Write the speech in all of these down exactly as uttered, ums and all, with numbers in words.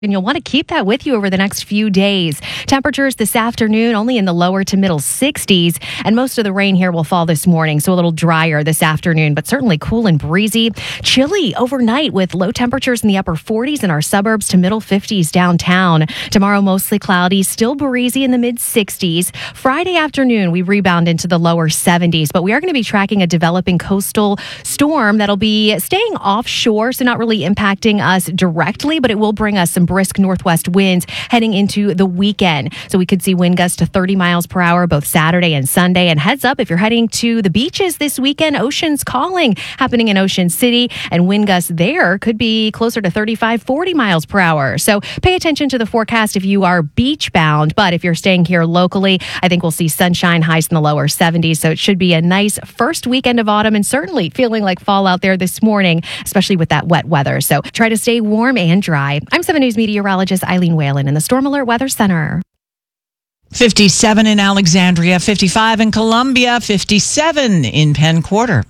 And you'll want to keep that with you over the next few days. Temperatures this afternoon only in the lower to middle sixties, and most of the rain here will fall this morning, so a little drier this afternoon, but certainly cool and breezy. Chilly overnight with low temperatures in the upper forties in our suburbs to middle fifties downtown. Tomorrow mostly cloudy, still breezy in the mid sixties. Friday afternoon we rebound into the lower seventies, but we are going to be tracking a developing coastal storm that'll be staying offshore, so not really impacting us directly, but it will bring us some brisk northwest winds heading into the weekend. So we could see wind gusts to thirty miles per hour both Saturday and Sunday. And heads up, if you're heading to the beaches this weekend, Ocean's Calling happening in Ocean City, and wind gusts there could be closer to thirty-five, forty miles per hour. So pay attention to the forecast if you are beach bound. But if you're staying here locally, I think we'll see sunshine, highs in the lower seventies. So it should be a nice first weekend of autumn, and certainly feeling like fall out there this morning, especially with that wet weather. So try to stay warm and dry. I'm seven News meteorologist Eileen Whalen in the Storm Alert Weather Center. fifty-seven in Alexandria, fifty-five in Columbia, fifty-seven in Penn Quarter.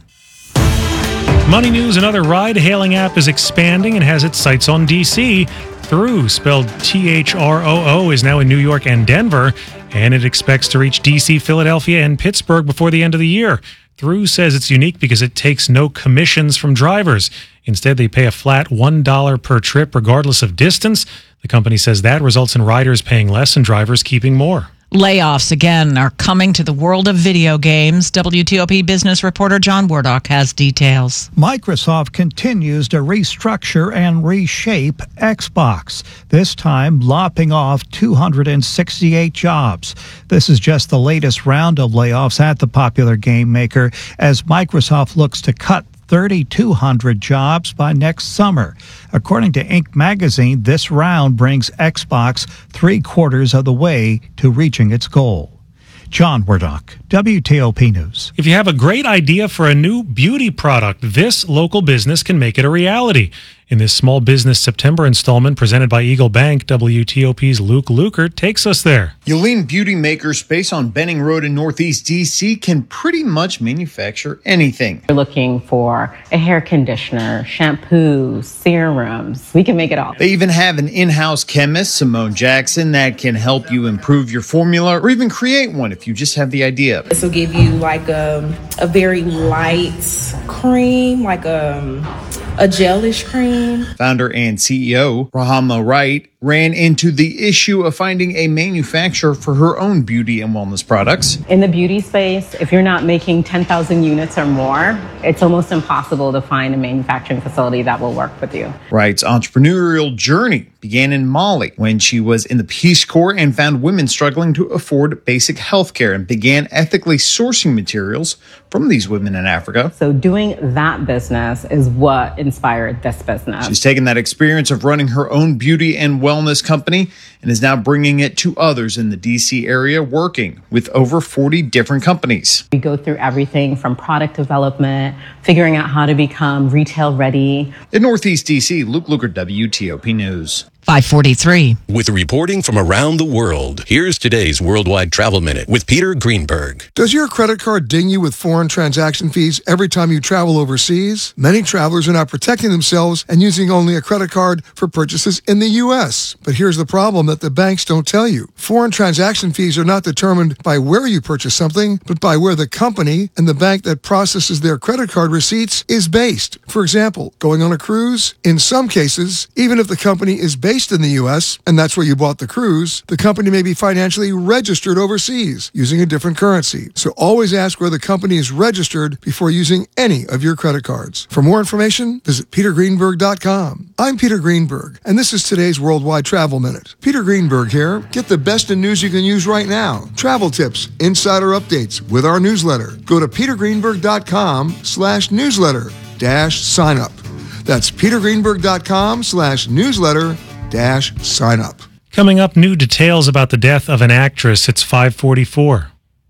Money News, another ride-hailing app, is expanding and has its sights on D C. Throo, spelled T H R O O, is now in New York and Denver, and it expects to reach D C, Philadelphia, and Pittsburgh before the end of the year. Throo says it's unique because it takes no commissions from drivers. Instead, they pay a flat one dollar per trip regardless of distance. The company says that results in riders paying less and drivers keeping more. Layoffs again are coming to the world of video games. W T O P business reporter John Wardock has details. Microsoft continues to restructure and reshape Xbox, this time lopping off two hundred sixty-eight jobs. This is just the latest round of layoffs at the popular game maker as Microsoft looks to cut thirty-two hundred jobs by next summer. According to Inc magazine, this round brings Xbox three quarters of the way to reaching its goal. John Wardock, W T O P News. If you have a great idea for a new beauty product, this local business can make it a reality. In this Small Business September installment presented by Eagle Bank, W T O P's Luke Lukert takes us there. Yulene Beauty Maker Space on Benning Road in Northeast D C can pretty much manufacture anything. You're looking for a hair conditioner, shampoo, serums. We can make it all. They even have an in-house chemist, Simone Jackson, that can help you improve your formula or even create one if you just have the idea. This will give you like a, a very light cream, like a, a gelish cream. Founder and C E O Rahama Wright ran into the issue of finding a manufacturer for her own beauty and wellness products. In the beauty space, if you're not making ten thousand units or more, it's almost impossible to find a manufacturing facility that will work with you. Wright's entrepreneurial journey began in Mali when she was in the Peace Corps and found women struggling to afford basic health care and began ethically sourcing materials from these women in Africa. So doing that business is what inspired this business. She's taken that experience of running her own beauty and wellness company and is now bringing it to others in the D C area, working with over forty different companies. We go through everything from product development, figuring out how to become retail ready. In Northeast D C, Luke Lukert, W T O P News. five forty-three. With reporting from around the world, here's today's Worldwide Travel Minute with Peter Greenberg. Does your credit card ding you with foreign transaction fees every time you travel overseas? Many travelers are not protecting themselves and using only a credit card for purchases in the U S. But here's the problem that the banks don't tell you. Foreign transaction fees are not determined by where you purchase something, but by where the company and the bank that processes their credit card receipts is based. For example, going on a cruise, in some cases, even if the company is based in the U S, and that's where you bought the cruise, the company may be financially registered overseas using a different currency. So always ask where the company is registered before using any of your credit cards. For more information, visit peter greenberg dot com. I'm Peter Greenberg, and this is today's Worldwide Travel Minute. Peter Greenberg here. Get the best in news you can use right now. Travel tips, insider updates with our newsletter. Go to peter greenberg dot com slash newsletter dash sign up. That's peter greenberg dot com slash newsletter dash sign up. Coming up, new details about the death of an actress. It's five forty-four.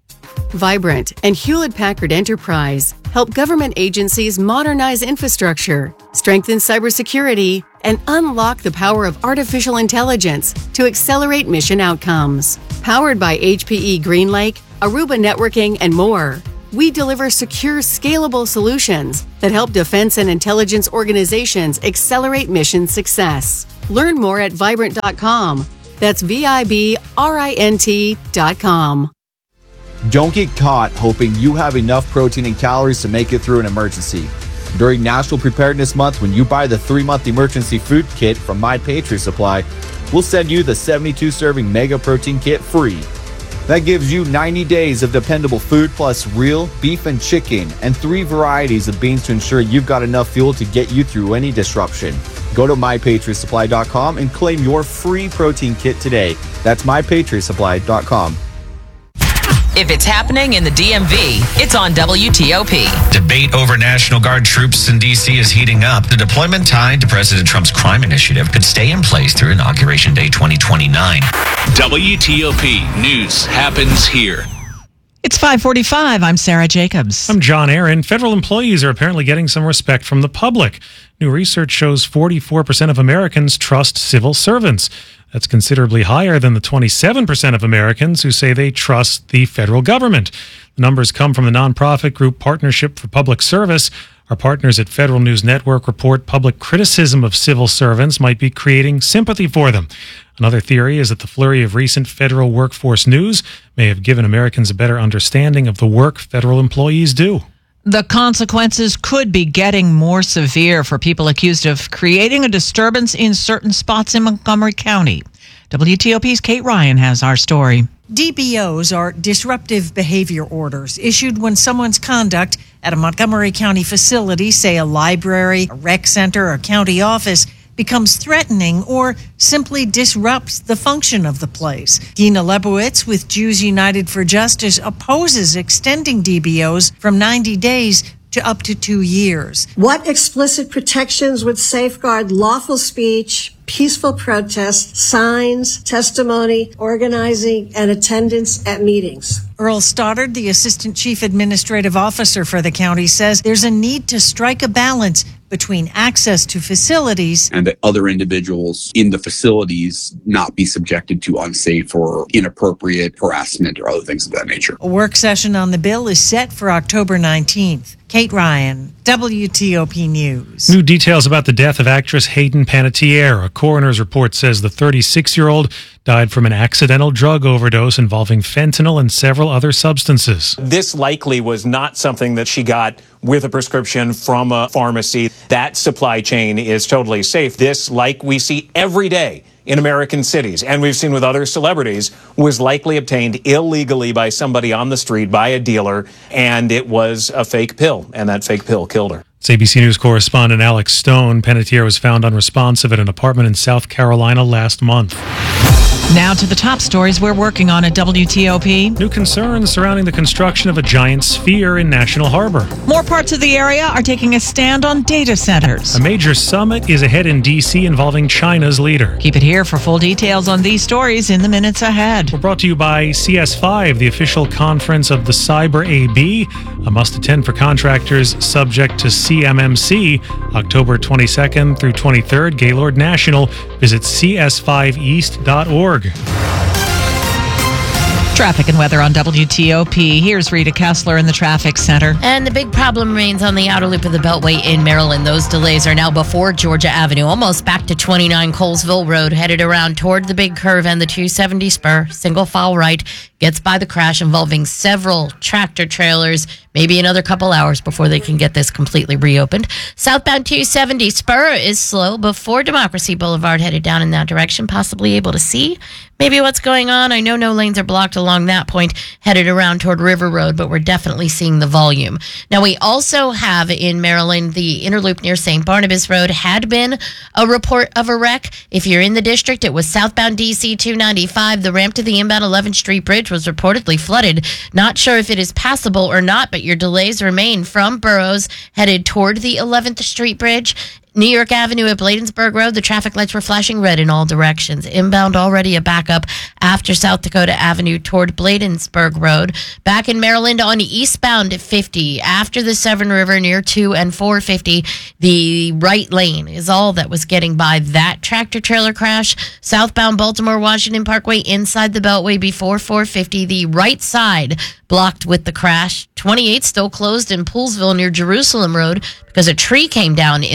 Vibrant and Hewlett-Packard Enterprise help government agencies modernize infrastructure, strengthen cybersecurity, and unlock the power of artificial intelligence to accelerate mission outcomes. Powered by H P E GreenLake, Aruba Networking, and more, we deliver secure, scalable solutions that help defense and intelligence organizations accelerate mission success. Learn more at vibrant dot com. That's V I B R I N T dot com. Don't get caught hoping you have enough protein and calories to make it through an emergency. During National Preparedness Month, when you buy the three-month emergency food kit from My Patriot Supply, we'll send you the seventy-two serving Mega Protein Kit free. That gives you ninety days of dependable food plus real beef and chicken and three varieties of beans to ensure you've got enough fuel to get you through any disruption. Go to my patriot supply dot com and claim your free protein kit today. That's my patriot supply dot com. If it's happening in the D M V, it's on W T O P. Debate over National Guard troops in D C is heating up. The deployment tied to President Trump's crime initiative could stay in place through Inauguration Day twenty twenty-nine. W T O P News happens here. It's five forty-five. I'm Sarah Jacobs. I'm John Aaron. Federal employees are apparently getting some respect from the public. New research shows forty-four percent of Americans trust civil servants. That's considerably higher than the twenty-seven percent of Americans who say they trust the federal government. The numbers come from the nonprofit group Partnership for Public Service. Our partners at Federal News Network report public criticism of civil servants might be creating sympathy for them. Another theory is that the flurry of recent federal workforce news may have given Americans a better understanding of the work federal employees do. The consequences could be getting more severe for people accused of creating a disturbance in certain spots in Montgomery County. W T O P's Kate Ryan has our story. D B Os are disruptive behavior orders issued when someone's conduct at a Montgomery County facility, say a library, a rec center, or county office, becomes threatening or simply disrupts the function of the place. Dina Lebowitz with Jews United for Justice opposes extending D B Os from ninety days to up to two years. What explicit protections would safeguard lawful speech, peaceful protest, signs, testimony, organizing, and attendance at meetings? Earl Stoddard, the Assistant Chief Administrative Officer for the county, says there's a need to strike a balance between access to facilities and that other individuals in the facilities not be subjected to unsafe or inappropriate harassment or other things of that nature. A work session on the bill is set for October nineteenth. Kate Ryan, W T O P News. New details about the death of actress Hayden Panettiere. A coroner's report says the thirty-six-year-old died from an accidental drug overdose involving fentanyl and several other substances. This likely was not something that she got with a prescription from a pharmacy. That supply chain is totally safe. This, like we see every day in American cities, and we've seen with other celebrities, was likely obtained illegally by somebody on the street, by a dealer, and it was a fake pill, and that fake pill killed her. It's A B C News correspondent Alex Stone. Panettiere was found unresponsive at an apartment in South Carolina last month. Now to the top stories we're working on at W T O P. New concerns surrounding the construction of a giant sphere in National Harbor. More parts of the area are taking a stand on data centers. A major summit is ahead in D C involving China's leader. Keep it here for full details on these stories in the minutes ahead. We're brought to you by C S five, the official conference of the Cyber A B, a must-attend for contractors subject to C M M C, October twenty-second through twenty-third, Gaylord National. Visit c s five east dot org. Traffic and weather on W T O P. Here's Rita Kessler in the traffic center. And the big problem remains on the outer loop of the Beltway in Maryland. Those delays are now before Georgia Avenue, almost back to twenty-nine Colesville Road, headed around toward the big curve and the two seventy spur. Single file right gets by the crash involving several tractor trailers. Maybe another couple hours before they can get this completely reopened. Southbound two seventy spur is slow before Democracy Boulevard, headed down in that direction, possibly able to see maybe what's going on. I know no lanes are blocked along that point, headed around toward River Road, but we're definitely seeing the volume. Now, we also have in Maryland, the interloop near Saint Barnabas Road had been a report of a wreck. If you're in the district, it was southbound D C two ninety-five. The ramp to the inbound eleventh Street Bridge was reportedly flooded. Not sure if it is passable or not, but your delays remain from Burroughs headed toward the eleventh Street Bridge. New York Avenue at Bladensburg Road, the traffic lights were flashing red in all directions. Inbound already a backup after South Dakota Avenue toward Bladensburg Road. Back in Maryland on eastbound at fifty, after the Severn River near two and four fifty, the right lane is all that was getting by that tractor trailer crash. Southbound Baltimore Washington Parkway inside the Beltway before four fifty, the right side blocked with the crash. twenty-eight still closed in Poolesville near Jerusalem Road because a tree came down in the roadway.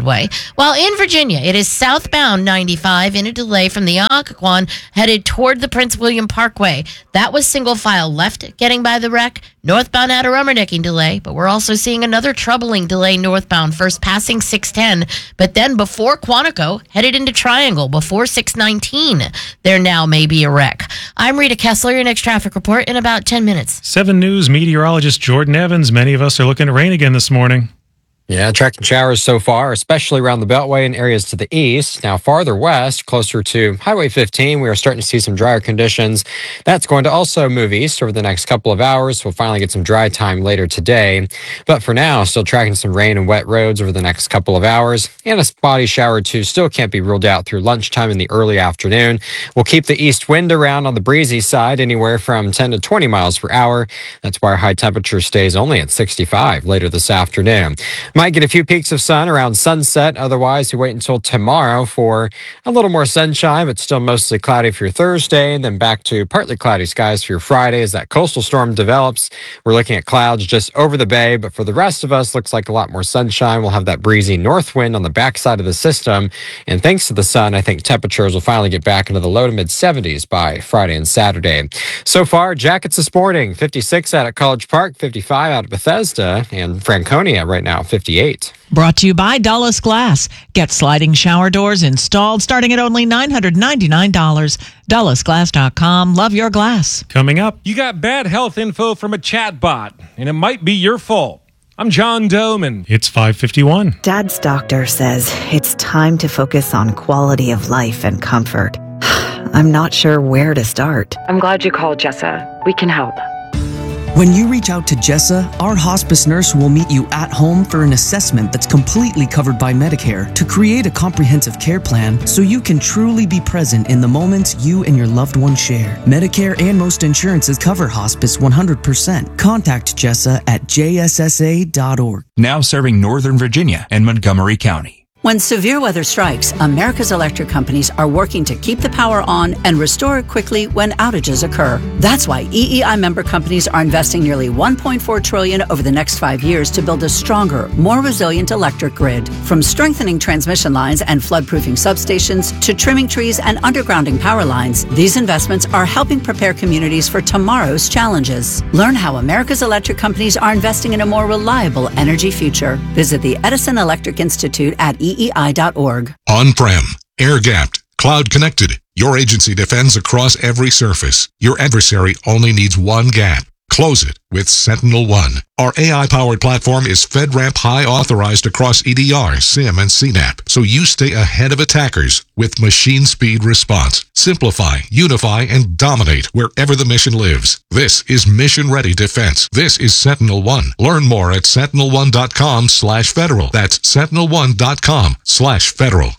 Broadway. While in Virginia, it is southbound ninety-five in a delay from the Occoquan headed toward the Prince William Parkway. That was single file left getting by the wreck. Northbound at a rubbernecking delay, but we're also seeing another troubling delay northbound, first passing six ten, but then before Quantico, headed into Triangle before six nineteen. There now may be a wreck. I'm Rita Kessler, your next traffic report in about ten minutes. seven News meteorologist Jordan Evans. Many of us are looking at rain again this morning. Yeah, tracking showers so far, especially around the Beltway and areas to the east. Now, farther west, closer to Highway fifteen, we are starting to see some drier conditions. That's going to also move east over the next couple of hours. We'll finally get some dry time later today. But for now, still tracking some rain and wet roads over the next couple of hours. And a spotty shower or two still can't be ruled out through lunchtime in the early afternoon. We'll keep the east wind around on the breezy side, anywhere from ten to twenty miles per hour. That's why our high temperature stays only at sixty-five later this afternoon. Might get a few peaks of sun around sunset. Otherwise, we wait until tomorrow for a little more sunshine, but still mostly cloudy for your Thursday, and then back to partly cloudy skies for your Friday as that coastal storm develops. We're looking at clouds just over the bay, but for the rest of us, looks like a lot more sunshine. We'll have that breezy north wind on the backside of the system, and thanks to the sun, I think temperatures will finally get back into the low to mid seventies by Friday and Saturday. So far, jackets this morning, fifty-six out at College Park, fifty-five out at Bethesda, and Franconia right now, fifty-eight. Brought to you by Dulles Glass. Get sliding shower doors installed starting at only nine hundred ninety-nine dollars. Dulles Glass dot com. Love your glass. Coming up. You got bad health info from a chatbot, and it might be your fault. I'm John Doman. It's five fifty-one. Dad's doctor says it's time to focus on quality of life and comfort. I'm not sure where to start. I'm glad you called, Jessa. We can help. When you reach out to Jessa, our hospice nurse will meet you at home for an assessment that's completely covered by Medicare to create a comprehensive care plan so you can truly be present in the moments you and your loved one share. Medicare and most insurances cover hospice one hundred percent. Contact Jessa at j s s a dot org. Now serving Northern Virginia and Montgomery County. When severe weather strikes, America's electric companies are working to keep the power on and restore it quickly when outages occur. That's why E E I member companies are investing nearly one point four trillion dollars over the next five years to build a stronger, more resilient electric grid. From strengthening transmission lines and flood-proofing substations to trimming trees and undergrounding power lines, these investments are helping prepare communities for tomorrow's challenges. Learn how America's electric companies are investing in a more reliable energy future. Visit the Edison Electric Institute at E E I dot org. On-prem, air-gapped, cloud-connected. Your agency defends across every surface. Your adversary only needs one gap. Close it with Sentinel One. Our A I-powered platform is FedRAMP High authorized across E D R, SIM, and C NAP, so you stay ahead of attackers with machine speed response. Simplify, unify, and dominate wherever the mission lives. This is mission-ready defense. This is Sentinel One. Learn more at sentinel one dot com slash federal. That's sentinel one dot com slash federal.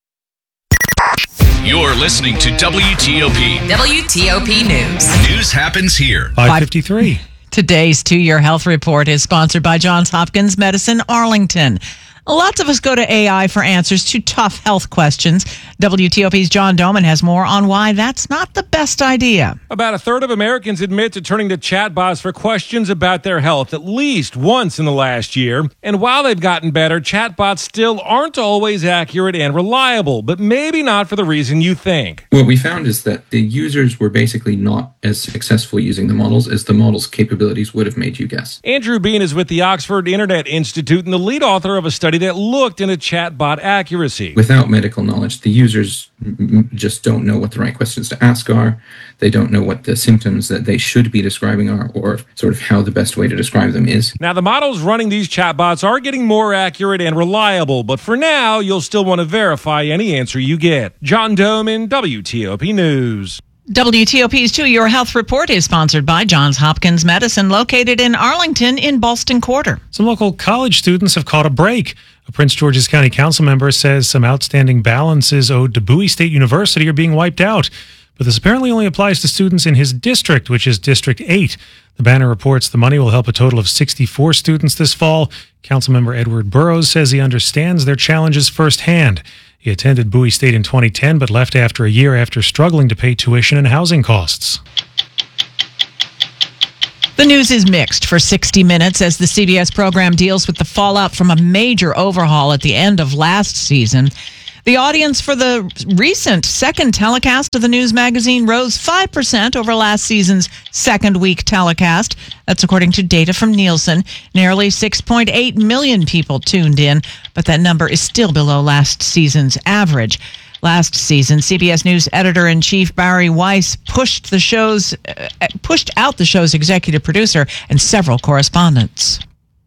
You're listening to W T O P. W T O P News. News happens here. five fifty-three. Today's two-year health report is sponsored by Johns Hopkins Medicine Arlington. Lots of us go to A I for answers to tough health questions. W T O P's John Doman has more on why that's not the best idea. About a third of Americans admit to turning to chatbots for questions about their health at least once in the last year. And while they've gotten better, chatbots still aren't always accurate and reliable, but maybe not for the reason you think. What we found is that the users were basically not as successful using the models as the models' capabilities would have made you guess. Andrew Bean is with the Oxford Internet Institute and the lead author of a study that looked into chatbot accuracy. Without medical knowledge, the users m- just don't know what the right questions to ask are. They don't know what the symptoms that they should be describing are, or sort of how the best way to describe them is. Now, the models running these chatbots are getting more accurate and reliable, but for now, you'll still want to verify any answer you get. John Doman, W T O P News. W T O P's two-year health report is sponsored by Johns Hopkins Medicine, located in Arlington in Ballston Quarter. Some local college students have caught a break. A Prince George's County Council member says some outstanding balances owed to Bowie State University are being wiped out. But this apparently only applies to students in his district, which is District eight. The Banner reports the money will help a total of sixty-four students this fall. Councilmember Edward Burrows says he understands their challenges firsthand. He attended Bowie State in twenty ten, but left after a year after struggling to pay tuition and housing costs. The news is mixed for sixty minutes as the C B S program deals with the fallout from a major overhaul at the end of last season. The audience for the recent second telecast of the news magazine rose five percent over last season's second week telecast. That's according to data from Nielsen. Nearly six point eight million people tuned in, but that number is still below last season's average. Last season, C B S News editor-in-chief Barry Weiss pushed the show's uh, pushed out the show's executive producer and several correspondents.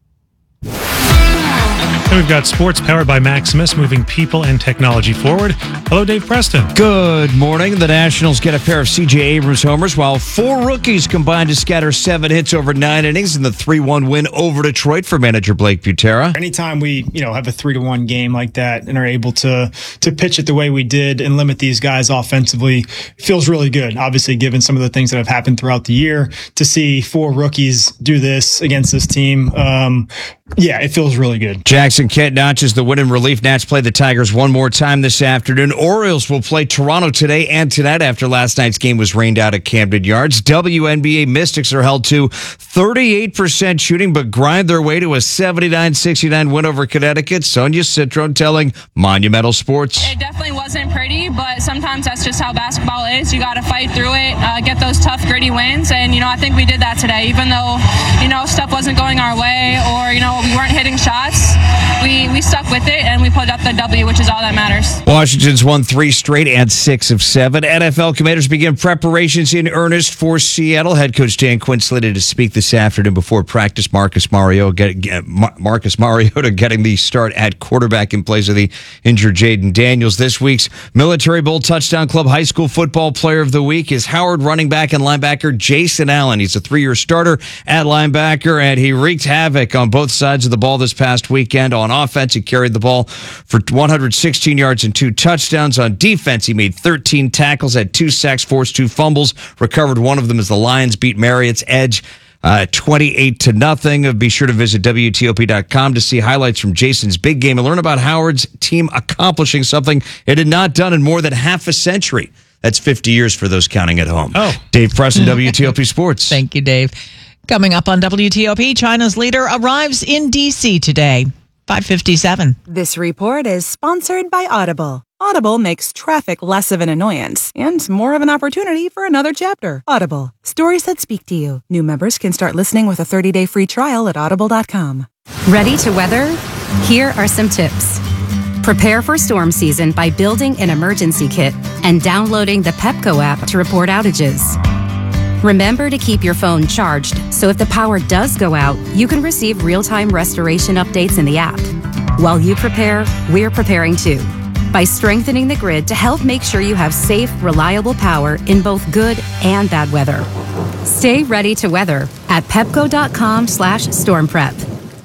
And we've got sports powered by Maximus, moving people and technology forward. Hello, Dave Preston. Good morning. The Nationals get a pair of C J Abrams homers, while four rookies combined to scatter seven hits over nine innings in the three one win over Detroit for manager Blake Butera. Anytime we, you know, have a three to one game like that and are able to to pitch it the way we did and limit these guys offensively, feels really good. Obviously, given some of the things that have happened throughout the year, to see four rookies do this against this team, um, yeah, it feels really good. Jackson Kent notches the win in relief. Nats play the Tigers one more time this afternoon. Orioles will play Toronto today and tonight after last night's game was rained out at Camden Yards. W N B A Mystics are held to thirty-eight percent shooting, but grind their way to a seventy-nine sixty-nine win over Connecticut. Sonia Citron telling Monumental Sports. It definitely wasn't pretty, but sometimes that's just how basketball is. You got to fight through it, uh, get those tough, gritty wins, and, you know, I think we did that today. Even though, you know, stuff wasn't going our way or, you know, we weren't hitting shots, we, we stuck with it, and we pulled up the W, which is all that matters. Washington's won three straight and six of seven. N F L Commanders begin preparations in earnest for Seattle. Head coach Dan Quinn slated to speak this afternoon before practice. Marcus Mariota, get, get, Marcus Mariota getting the start at quarterback in place of the injured Jaden Daniels. This week's Military Bowl Touchdown Club High School Football Player of the Week is Howard running back and linebacker Jason Allen. He's a three-year starter at linebacker, and he wreaked havoc on both sides of the ball this past weekend. On offense, he carried the ball for one hundred sixteen yards and two touchdowns. On defense, he made thirteen tackles, had two sacks, forced two fumbles, recovered one of them as the Lions beat Marriott's Edge Uh, twenty-eight to nothing. Be sure to visit W T O P dot com to see highlights from Jason's big game and learn about Howard's team accomplishing something it had not done in more than half a century. That's fifty years for those counting at home. Oh. Dave Preston, W T O P Sports. Thank you, Dave. Coming up on W T O P, China's leader arrives in D C today. five fifty-seven. This report is sponsored by Audible. Audible makes traffic less of an annoyance and more of an opportunity for another chapter. Audible. Stories that speak to you. New members can start listening with a thirty-day free trial at audible dot com. Ready to weather? Here are some tips. Prepare for storm season by building an emergency kit and downloading the Pepco app to report outages. Remember to keep your phone charged, so if the power does go out, you can receive real-time restoration updates in the app. While you prepare, we're preparing too, by strengthening the grid to help make sure you have safe, reliable power in both good and bad weather. Stay ready to weather at pepco dot com slash storm prep.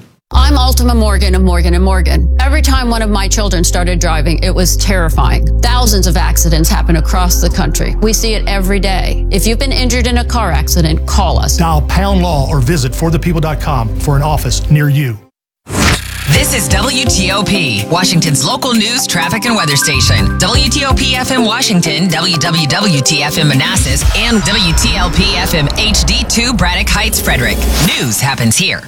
I'm Ultima Morgan of Morgan and Morgan. Every time one of my children started driving, it was terrifying. Thousands of accidents happen across the country. We see it every day. If you've been injured in a car accident, call us. Dial pound law or visit for the people dot com for an office near you. This is W T O P, Washington's local news, traffic, and weather station. W T O P F M Washington, W W W T F M Manassas, and W T L P F M H D two Braddock Heights, Frederick. News happens here.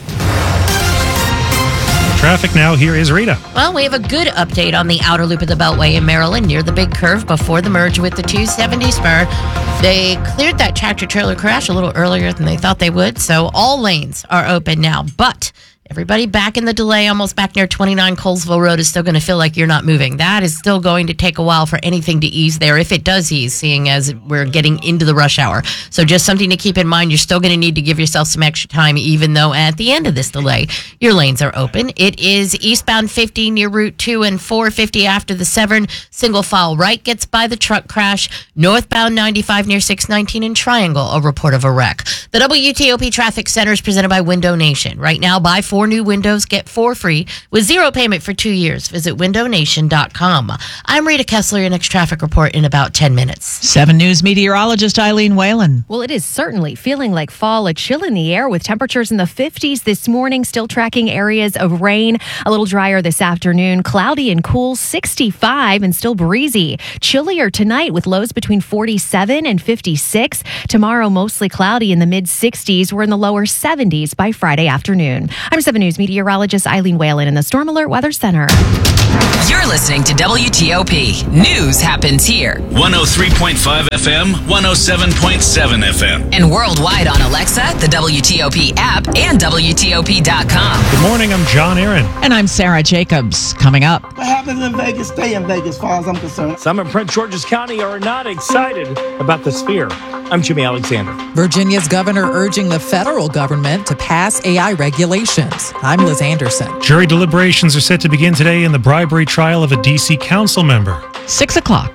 Traffic now. Here is Rita. Well, we have a good update on the outer loop of the Beltway in Maryland near the big curve before the merge with the two seventy spur. They cleared that tractor-trailer crash a little earlier than they thought they would, so all lanes are open now. But everybody back in the delay, almost back near twenty-nine Colesville Road, is still going to feel like you're not moving. That is still going to take a while for anything to ease there, if it does ease, seeing as we're getting into the rush hour. So just something to keep in mind. You're still going to need to give yourself some extra time, even though at the end of this delay, your lanes are open. It is eastbound fifty near Route two and four fifty after the Severn. Single file right gets by the truck crash. Northbound ninety-five near six nineteen in Triangle, a report of a wreck. The W T O P Traffic Center is presented by Window Nation. Right now, buy four Four new windows get four free with zero payment for two years. Visit window nation dot com. I'm Rita Kessler. Your next traffic report in about ten minutes. Seven News meteorologist Eileen Whalen. Well, it is certainly feeling like fall. A chill in the air with temperatures in the fifties this morning, still tracking areas of rain. A little drier this afternoon. Cloudy and cool, sixty-five, and still breezy. Chillier tonight with lows between forty-seven and fifty-six. Tomorrow, mostly cloudy in the mid-sixties. We're in the lower seventies by Friday afternoon. I'm seven News meteorologist Eileen Whalen in the Storm Alert Weather Center. You're listening to W T O P. News happens here. one oh three point five F M, one oh seven point seven F M. And worldwide on Alexa, the W T O P app, and W T O P dot com. Good morning, I'm John Aaron. And I'm Sarah Jacobs. Coming up. What happens in Vegas, stay in Vegas, as far as I'm concerned. Some in Prince George's County are not excited about the Sphere. I'm Jimmy Alexander. Virginia's governor urging the federal government to pass A I regulations. I'm Liz Anderson. Jury deliberations are set to begin today in the bribery trial of a D C council member. Six o'clock.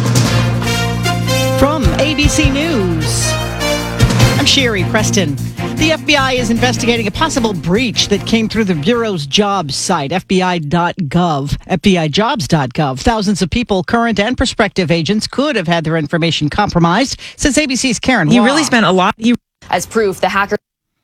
From A B C News, I'm Sherry Preston. The F B I is investigating a possible breach that came through the Bureau's jobs site, F B I dot gov, F B I jobs dot gov. Thousands of people, current and prospective agents, could have had their information compromised, says A B C's Karen He Waugh. really spent a lot. He- As proof, the hacker.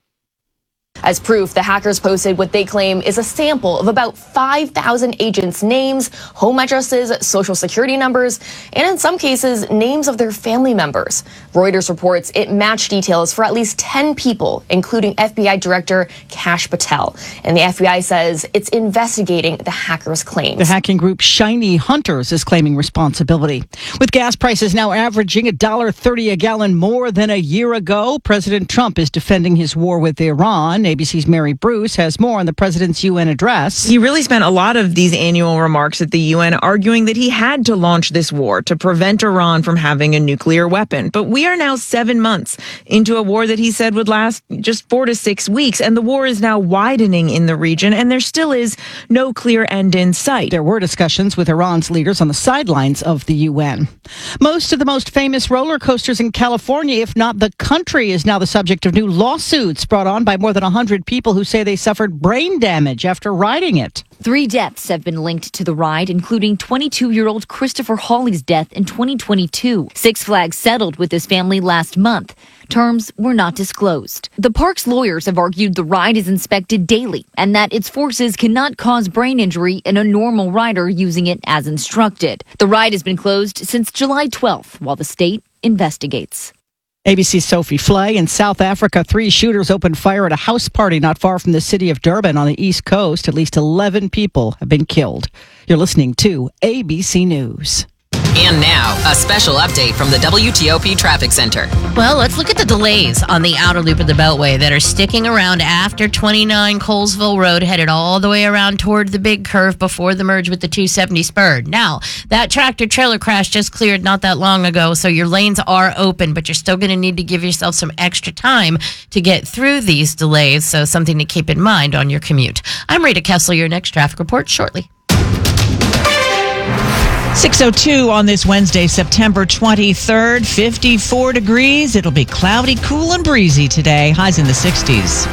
As proof, the hackers posted what they claim is a sample of about five thousand agents' names, home addresses, social security numbers, and in some cases, names of their family members. Reuters reports it matched details for at least ten people, including F B I Director Kash Patel. And the F B I says it's investigating the hackers' claims. The hacking group Shiny Hunters is claiming responsibility. With gas prices now averaging one dollar thirty a gallon more than a year ago, President Trump is defending his war with Iran. A B C's Mary Bruce has more on the president's U N address. He really spent a lot of these annual remarks at the U N arguing that he had to launch this war to prevent Iran from having a nuclear weapon. But we are now seven months into a war that he said would last just four to six weeks, and the war is now widening in the region, and there still is no clear end in sight. There were discussions with Iran's leaders on the sidelines of the U N. Most of the most famous roller coasters in California, if not the country, is now the subject of new lawsuits brought on by more than one hundred people who say they suffered brain damage after riding it. Three deaths have been linked to the ride, including twenty-two-year-old Christopher Hawley's death in twenty twenty-two. Six Flags settled with his family last month. Terms were not disclosed. The park's lawyers have argued the ride is inspected daily and that its forces cannot cause brain injury in a normal rider using it as instructed. The ride has been closed since July twelfth while the state investigates. A B C's Sophie Flay. In South Africa, three shooters opened fire at a house party not far from the city of Durban on the East Coast. At least eleven people have been killed. You're listening to A B C News. And now, a special update from the W T O P Traffic Center. Well, let's look at the delays on the outer loop of the Beltway that are sticking around after twenty-nine Colesville Road, headed all the way around toward the big curve before the merge with the two seventy spur. Now, that tractor-trailer crash just cleared not that long ago, so your lanes are open, but you're still going to need to give yourself some extra time to get through these delays, so something to keep in mind on your commute. I'm Rita Kessler. Your next traffic report shortly. six oh two on this Wednesday, September twenty-third, fifty-four degrees. It'll be cloudy, cool, and breezy today. Highs in the sixties.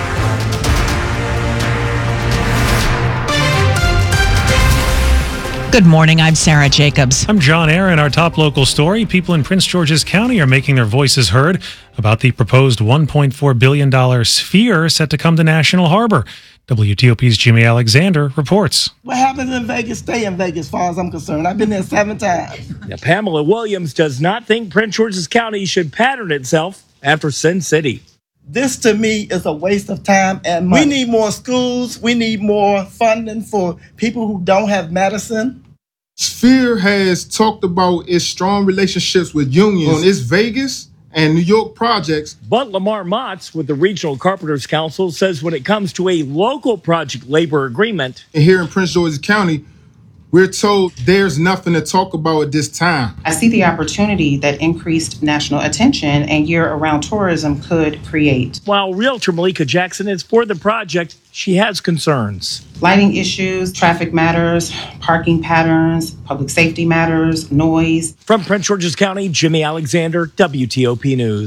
Good morning. I'm Sarah Jacobs. I'm John Aaron. Our top local story. People in Prince George's County are making their voices heard about the proposed one point four billion dollars sphere set to come to National Harbor. W T O P's Jimmy Alexander reports. What happens in Vegas, stay in Vegas, as far as I'm concerned. I've been there seven times. Now, Pamela Williams does not think Prince George's County should pattern itself after Sin City. This, to me, is a waste of time and money. We need more schools. We need more funding for people who don't have medicine. Sphere has talked about its strong relationships with unions on its Vegas and New York projects. But Lamar Motts with the Regional Carpenters Council says when it comes to a local project labor agreement. And here in Prince George's County, we're told there's nothing to talk about at this time. I see the opportunity that increased national attention and year-round tourism could create. While Realtor Malika Jackson is for the project, she has concerns. Lighting issues, traffic matters, parking patterns, public safety matters, noise. From Prince George's County, Jimmy Alexander, W T O P News.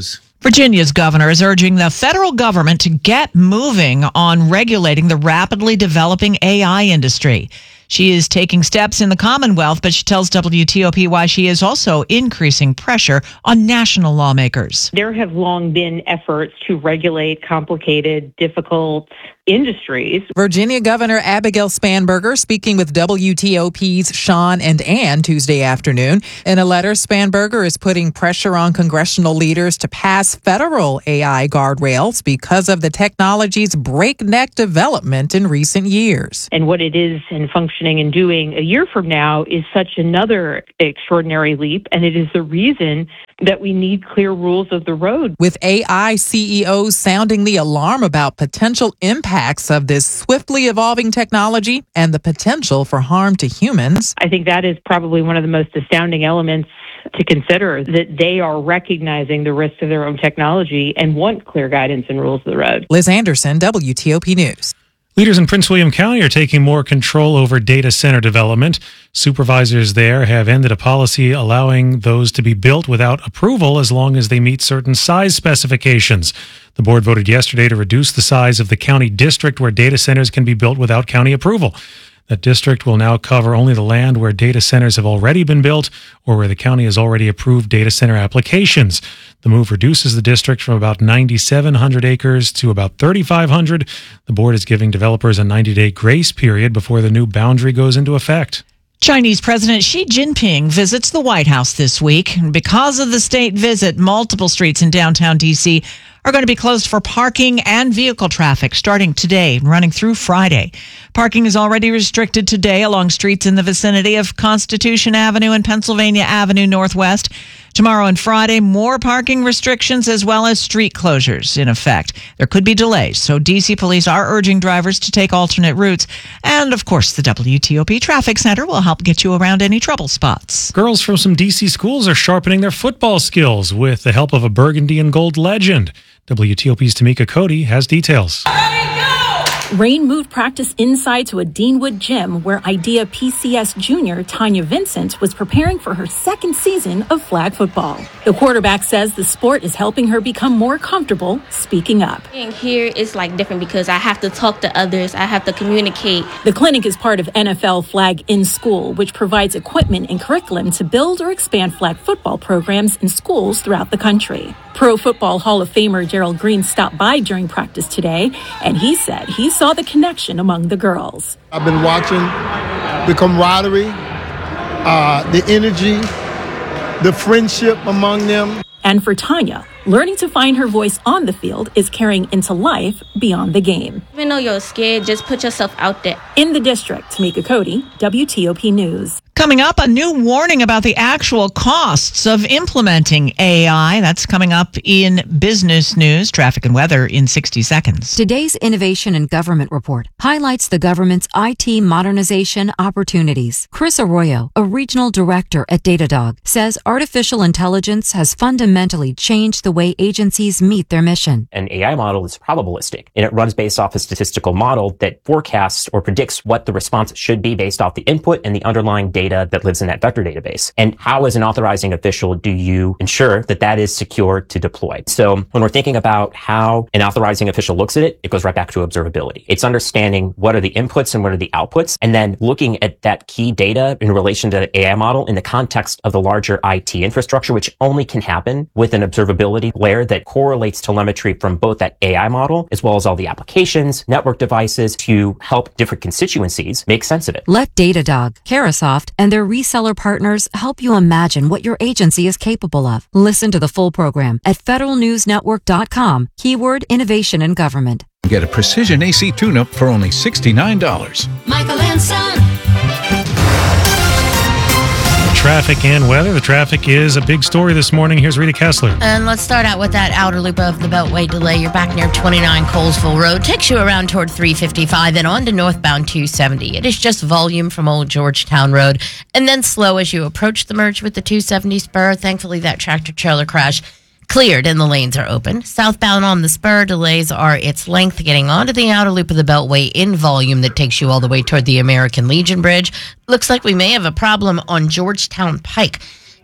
Virginia's governor is urging the federal government to get moving on regulating the rapidly developing A I industry. She is taking steps in the Commonwealth, but she tells W T O P why she is also increasing pressure on national lawmakers. There have long been efforts to regulate complicated, difficult industries. Virginia Governor Abigail Spanberger speaking with W T O P's Sean and Ann Tuesday afternoon. In a letter, Spanberger is putting pressure on congressional leaders to pass federal A I guardrails because of the technology's breakneck development in recent years. And what it is and functioning and doing a year from now is such another extraordinary leap, and it is the reason that we need clear rules of the road. With A I C E Os sounding the alarm about potential impacts of this swiftly evolving technology and the potential for harm to humans. I think that is probably one of the most astounding elements to consider, that they are recognizing the risks of their own technology and want clear guidance and rules of the road. Liz Anderson, W T O P News. Leaders in Prince William County are taking more control over data center development. Supervisors there have ended a policy allowing those to be built without approval as long as they meet certain size specifications. The board voted yesterday to reduce the size of the county district where data centers can be built without county approval. That district will now cover only the land where data centers have already been built or where the county has already approved data center applications. The move reduces the district from about nine thousand seven hundred acres to about three thousand five hundred. The board is giving developers a ninety-day grace period before the new boundary goes into effect. Chinese President Xi Jinping visits the White House this week. And because of the state visit, multiple streets in downtown D C are going to be closed for parking and vehicle traffic starting today and running through Friday. Parking is already restricted today along streets in the vicinity of Constitution Avenue and Pennsylvania Avenue Northwest. Tomorrow and Friday, more parking restrictions as well as street closures in effect. There could be delays, so D C police are urging drivers to take alternate routes. And, of course, the W T O P Traffic Center will help get you around any trouble spots. Girls from some D C schools are sharpening their football skills with the help of a burgundy and gold legend. W T O P's Tamika Cody has details. Rain moved practice inside to a Deanwood gym where IDEA P C S junior Tanya Vincent was preparing for her second season of flag football. The quarterback says the sport is helping her become more comfortable speaking up. Being here is like different because I have to talk to others. I have to communicate. The clinic is part of N F L Flag in School, which provides equipment and curriculum to build or expand flag football programs in schools throughout the country. Pro Football Hall of Famer Gerald Green stopped by during practice today, and he said he saw the connection among the girls. I've been watching the camaraderie, uh, the energy, the friendship among them. And for Tanya, learning to find her voice on the field is carrying into life beyond the game. Even though you're scared, just put yourself out there. In the district, Tamika Cody, W T O P News. Coming up, a new warning about the actual costs of implementing A I. That's coming up in Business News, Traffic and Weather in sixty seconds. Today's Innovation in Government report highlights the government's I T modernization opportunities. Chris Arroyo, a regional director at Datadog, says artificial intelligence has fundamentally changed the way agencies meet their mission. An A I model is probabilistic, and it runs based off a statistical model that forecasts or predicts what the response should be based off the input and the underlying data that lives in that vector database. And how, as an authorizing official, do you ensure that that is secure to deploy? So when we're thinking about how an authorizing official looks at it, it goes right back to observability. It's understanding what are the inputs and what are the outputs, and then looking at that key data in relation to the A I model in the context of the larger I T infrastructure, which only can happen with an observability layer that correlates telemetry from both that A I model as well as all the applications, network devices to help different constituencies make sense of it. Let Datadog, Carahsoft, and their reseller partners help you imagine what your agency is capable of. Listen to the full program at federal news network dot com, keyword innovation in government. Get a precision A C tune-up for only sixty-nine dollars. Michael and Son. Traffic and weather. The traffic is a big story this morning. Here's Rita Kessler. And let's start out with that outer loop of the Beltway delay. You're back near twenty-nine Colesville Road. Takes you around toward three fifty-five and on to northbound two seventy. It is just volume from Old Georgetown Road and then slow as you approach the merge with the two seventy spur. Thankfully, that tractor trailer crash cleared and the lanes are open. Southbound on the spur, delays are its length getting onto the outer loop of the Beltway in volume that takes you all the way toward the American Legion Bridge. Looks like we may have a problem on Georgetown Pike.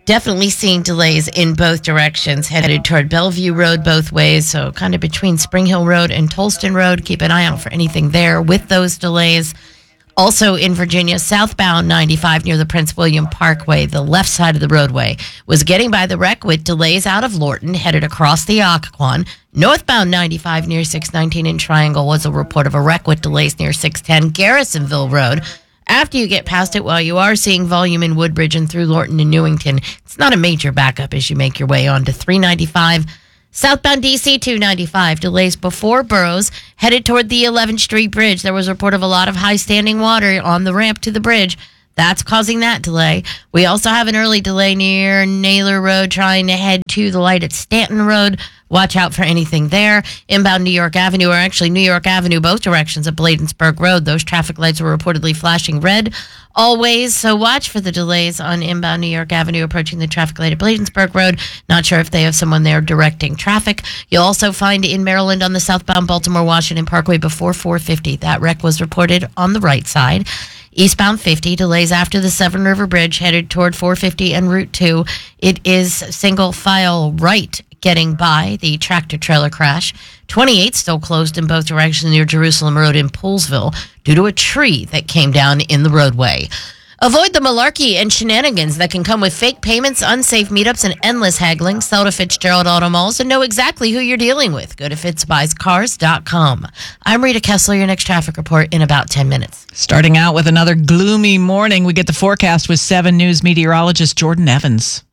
Definitely seeing delays in both directions, headed toward Bellevue Road both ways, so kind of between Spring Hill Road and Tolston Road. Keep an eye out for anything there with those delays. Also in Virginia, southbound ninety-five near the Prince William Parkway, the left side of the roadway, was getting by the wreck with delays out of Lorton, headed across the Occoquan. Northbound ninety-five near six nineteen in Triangle was a report of a wreck with delays near six ten Garrisonville Road. After you get past it, while you are seeing volume in Woodbridge and through Lorton and Newington, it's not a major backup as you make your way on to three ninety-five. Southbound D C two ninety-five, delays before Burroughs, headed toward the eleventh Street Bridge. There was a report of a lot of high-standing water on the ramp to the bridge. That's causing that delay. We also have an early delay near Naylor Road trying to head to the light at Stanton Road. Watch out for anything there. Inbound New York Avenue, or actually New York Avenue, both directions at Bladensburg Road. Those traffic lights were reportedly flashing red always, so watch for the delays on inbound New York Avenue approaching the traffic light at Bladensburg Road. Not sure if they have someone there directing traffic. You'll also find in Maryland on the southbound Baltimore-Washington Parkway before four fifty. That wreck was reported on the right side. Eastbound fifty, delays after the Severn River Bridge, headed toward four fifty and Route two. It is single file right getting by the tractor-trailer crash. twenty-eight still closed in both directions near Jerusalem Road in Poolesville due to a tree that came down in the roadway. Avoid the malarkey and shenanigans that can come with fake payments, unsafe meetups, and endless haggling. Sell to Fitzgerald Auto Malls and know exactly who you're dealing with. Go to fitz buys cars dot com. I'm Rita Kessler, your next traffic report in about ten minutes. Starting out with another gloomy morning, we get the forecast with seven News meteorologist Jordan Evans.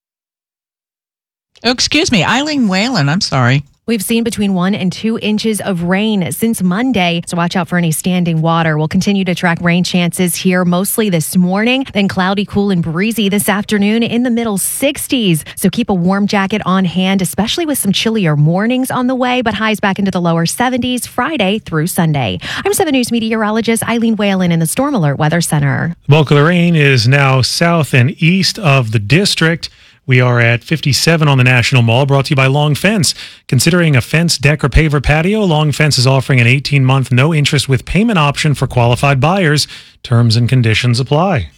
Oh, excuse me, Eileen Whalen, I'm sorry. We've seen between one and two inches of rain since Monday, so watch out for any standing water. We'll continue to track rain chances here mostly this morning, then cloudy, cool, and breezy this afternoon in the middle sixties. So keep a warm jacket on hand, especially with some chillier mornings on the way, but highs back into the lower seventies Friday through Sunday. I'm seven News meteorologist Eileen Whalen in the Storm Alert Weather Center. The bulk of the rain is now south and east of the district. We are at fifty-seven on the National Mall, brought to you by Long Fence. Considering a fence, deck, or paver patio, Long Fence is offering an eighteen-month no-interest with payment option for qualified buyers. Terms and conditions apply.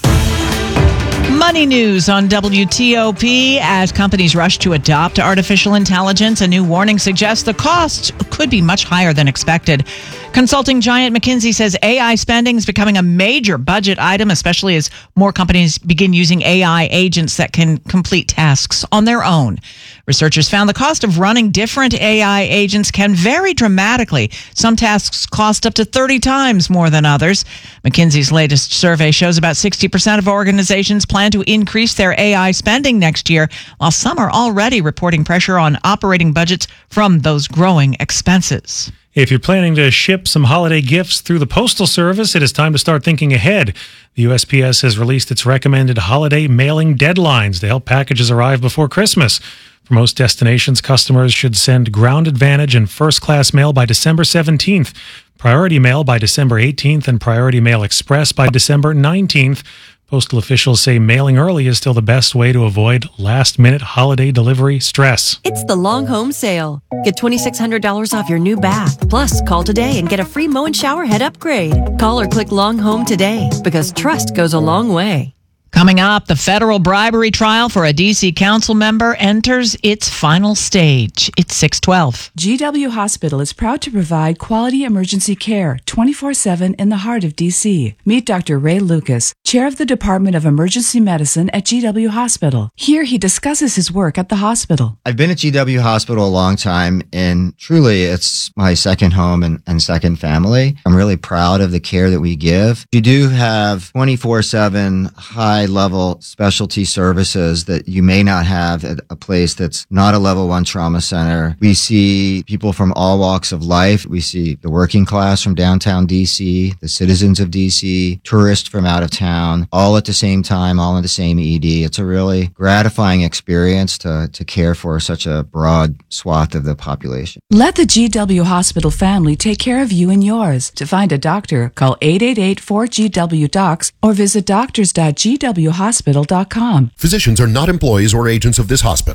Money news on W T O P. As companies rush to adopt artificial intelligence, a new warning suggests the cost could be much higher than expected. Consulting giant McKinsey says A I spending is becoming a major budget item, especially as more companies begin using A I agents that can complete tasks on their own. Researchers found the cost of running different A I agents can vary dramatically. Some tasks cost up to thirty times more than others. McKinsey's latest survey shows about sixty percent of organizations plan to increase their A I spending next year, while some are already reporting pressure on operating budgets from those growing expenses. If you're planning to ship some holiday gifts through the Postal Service, it is time to start thinking ahead. The U S P S has released its recommended holiday mailing deadlines to help packages arrive before Christmas. For most destinations, customers should send Ground Advantage and First Class Mail by December seventeenth, Priority Mail by December eighteenth, and Priority Mail Express by December nineteenth. Postal officials say mailing early is still the best way to avoid last-minute holiday delivery stress. It's the Long Home Sale. Get two thousand six hundred dollars off your new bath. Plus, call today and get a free mow and shower head upgrade. Call or click Long Home today, because trust goes a long way. Coming up, the federal bribery trial for a D C council member enters its final stage. It's six twelve. G W Hospital is proud to provide quality emergency care twenty-four seven in the heart of D C. Meet Doctor Ray Lucas, chair of the Department of Emergency Medicine at G W Hospital. Here he discusses his work at the hospital. I've been at G W Hospital a long time, and truly it's my second home and, and second family. I'm really proud of the care that we give. You do have twenty-four seven high level specialty services that you may not have at a place that's not a level one trauma center. We see people from all walks of life. We see the working class from downtown D C, the citizens of D C, tourists from out of town, all at the same time, all in the same E D. It's a really gratifying experience to, to care for such a broad swath of the population. Let the G W Hospital family take care of you and yours. To find a doctor, call eight eight eight four G W docs or visit doctors dot g w hospital dot com. Physicians are not employees or agents of this hospital. Text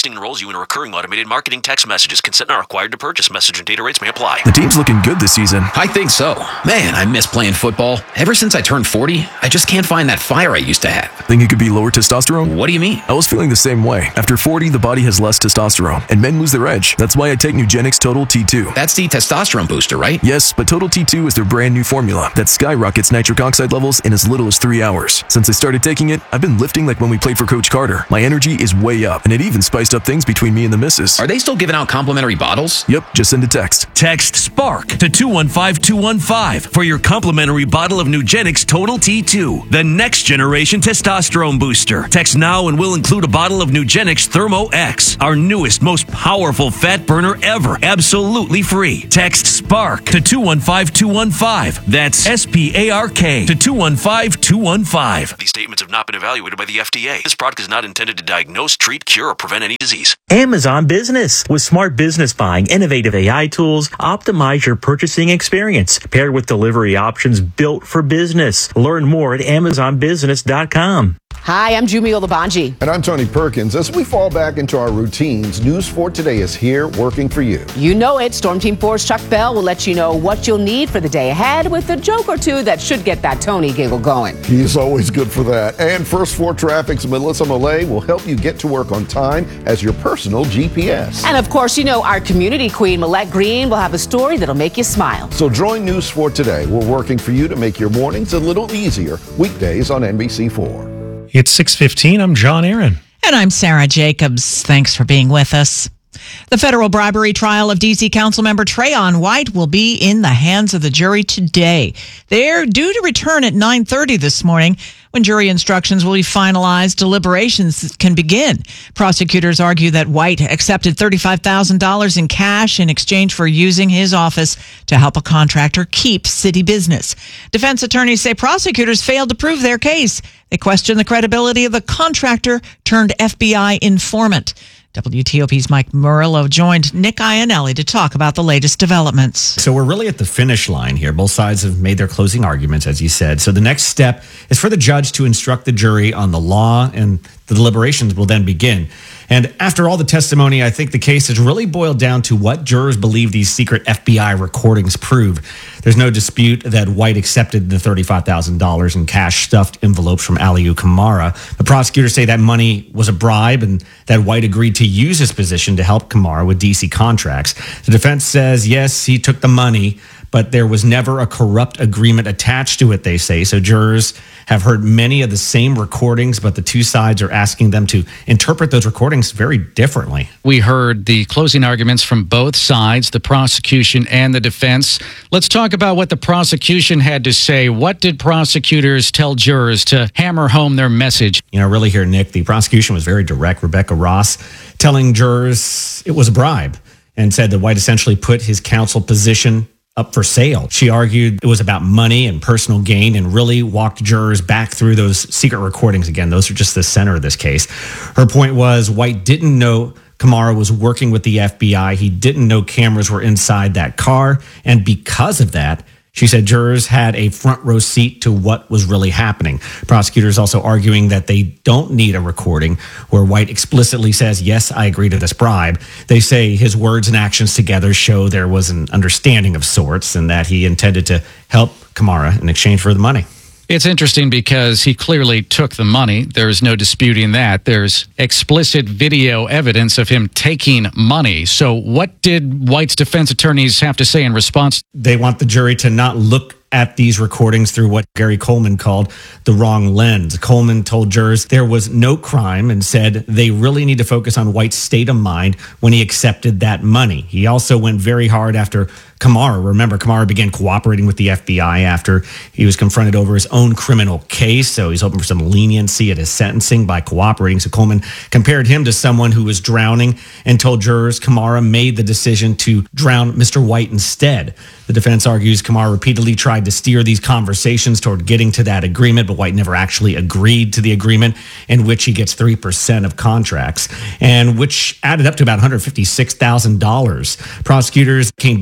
Texting enrolls you in a recurring automated marketing text messages. Consent not required to purchase. Message and data rates may apply. The team's looking good this season. I think so. Man, I miss playing football. Ever since I turned forty, I just can't find that fire I used to have. Think it could be lower testosterone? What do you mean? I was feeling the same way. After forty, the body has less testosterone, and men lose their edge. That's why I take Nugenix Total T two. That's the testosterone booster, right? Yes, but Total T two is their brand new formula that skyrockets nitric oxide levels in as little as three hours. Since I started taking it, I've been lifting like when we played for Coach Carter. My energy is way up, and it even spiced up things between me and the missus. Are they still giving out complimentary bottles? Yep, just send a text. Text SPARK to two one five two one five for your complimentary bottle of Nugenix Total T two, the next generation testosterone booster. Text now and we'll include a bottle of Nugenix Thermo X, our newest, most powerful fat burner ever, absolutely free. Text SPARK to two one five two one five. That's S P A R K to two one five two one five. These statements have not been evaluated by the F D A. This product is not intended to diagnose, treat, cure, or prevent any disease. Amazon Business. With smart business buying, innovative A I tools, optimize your purchasing experience, paired with delivery options built for business. Learn more at amazon business dot com. Hi, I'm Jumio Labanji. And I'm Tony Perkins. As we fall back into our routines, News four Today is here working for you. You know it. Storm Team four's Chuck Bell will let you know what you'll need for the day ahead with a joke or two that should get that Tony giggle going. He is always good for that. And First four Traffic's Melissa Millay will help you get to work on time as your personal G P S. And of course, you know our community queen, Millette Green, will have a story that'll make you smile. So join News four Today. We're working for you to make your mornings a little easier. Weekdays on N B C four. It's six fifteen. I'm John Aaron. And I'm Sarah Jacobs. Thanks for being with us. The federal bribery trial of D C Councilmember Trayon White will be in the hands of the jury today. They're due to return at nine thirty this morning. When jury instructions will be finalized, deliberations can begin. Prosecutors argue that White accepted thirty-five thousand dollars in cash in exchange for using his office to help a contractor keep city business. Defense attorneys say prosecutors failed to prove their case. They question the credibility of the contractor turned F B I informant. W T O P's Mike Murillo joined Nick Iannelli to talk about the latest developments. So we're really at the finish line here. Both sides have made their closing arguments, as you said. So the next step is for the judge to instruct the jury on the law, and the deliberations will then begin. And after all the testimony, I think the case has really boiled down to what jurors believe these secret F B I recordings prove. There's no dispute that White accepted the thirty-five thousand dollars in cash stuffed envelopes from Aliu Kamara. The prosecutors say that money was a bribe and that White agreed to use his position to help Kamara with D C contracts. The defense says, yes, he took the money, but there was never a corrupt agreement attached to it, they say. So jurors have heard many of the same recordings, but the two sides are asking them to interpret those recordings very differently. We heard the closing arguments from both sides, the prosecution and the defense. Let's talk about what the prosecution had to say. What did prosecutors tell jurors to hammer home their message? You know, really here, Nick, the prosecution was very direct. Rebecca Ross telling jurors it was a bribe and said that White essentially put his counsel position up for sale. She argued it was about money and personal gain and really walked jurors back through those secret recordings again. Those are just the center of this case. Her point was White didn't know Kamara was working with the F B I. He didn't know cameras were inside that car. And because of that, she said jurors had a front row seat to what was really happening. Prosecutors also arguing that they don't need a recording where White explicitly says, yes, I agree to this bribe. They say his words and actions together show there was an understanding of sorts and that he intended to help Kamara in exchange for the money. It's interesting because he clearly took the money. There's no disputing that. There's explicit video evidence of him taking money. So what did White's defense attorneys have to say in response? They want the jury to not look at these recordings through what Gary Coleman called the wrong lens. Coleman told jurors there was no crime and said they really need to focus on White's state of mind when he accepted that money. He also went very hard after Kamara. Remember, Kamara began cooperating with the F B I after he was confronted over his own criminal case, so he's hoping for some leniency at his sentencing by cooperating. So Coleman compared him to someone who was drowning and told jurors Kamara made the decision to drown Mister White instead. The defense argues Kamara repeatedly tried to steer these conversations toward getting to that agreement, but White never actually agreed to the agreement in which he gets three percent of contracts, and which added up to about one hundred fifty-six thousand dollars. Prosecutors came back and